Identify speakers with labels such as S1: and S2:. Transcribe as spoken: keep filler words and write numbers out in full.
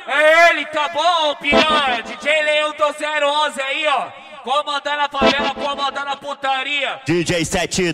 S1: É ele, tá bom, piranha? D J Leão do zero onze aí, ó. Comandando a favela, comandando a putaria.
S2: D J sete